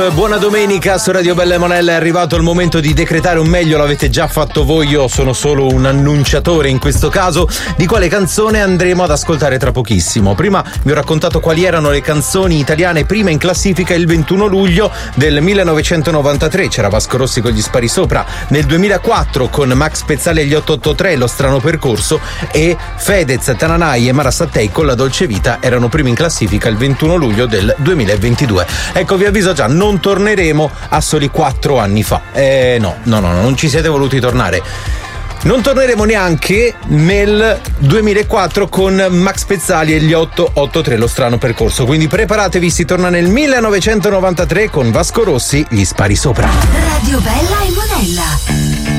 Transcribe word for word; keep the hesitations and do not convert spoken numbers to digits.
Buona domenica su Radio Bella e Monella, è arrivato il momento di decretare un meglio, l'avete già fatto voi, io sono solo un annunciatore in questo caso di quale canzone andremo ad ascoltare tra pochissimo. Prima vi ho raccontato quali erano le canzoni italiane prima in classifica il ventuno luglio del millenovecentonovantatré, c'era Vasco Rossi con Gli spari sopra, nel duemilaquattro con Max Pezzali e gli otto otto tre Lo strano percorso, e Fedez, Tananai e Mara Sattei con La dolce vita erano primi in classifica il ventuno luglio del duemilaventidue. Ecco, vi avviso già, non torneremo a soli quattro anni fa. Eh no, no, no, non ci siete voluti tornare. Non torneremo neanche nel duemilaquattro con Max Pezzali e gli otto otto tre Lo strano percorso. Quindi preparatevi, si torna nel millenovecentonovantatré con Vasco Rossi, Gli spari sopra. Radio Bella e Monella.